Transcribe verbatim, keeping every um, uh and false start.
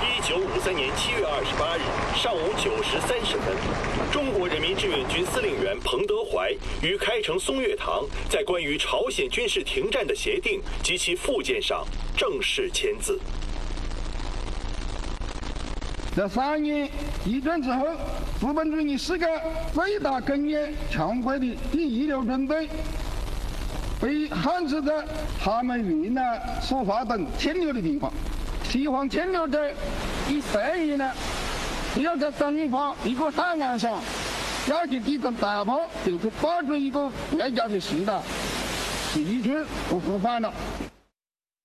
一九五三年七月二十八日上午九时三十分，中国人民志愿军司令员彭德怀于开城松岳堂在关于朝鲜军事停战的协定及其附件上正式签字。 在三年一战之后，资本主义是个伟大根源强国的第一流军队，被限制在他们云南、苏华等停留的地方。喜欢停留在以色列呢，只要在东方一个海岸上要去地震大炮，就是保住一个国家的势头，继续不复返了。